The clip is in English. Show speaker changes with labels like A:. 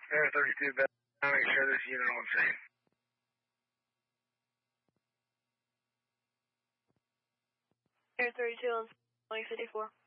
A: Air 32, but I'll make sure this unit on scene.
B: Air 32 on 54.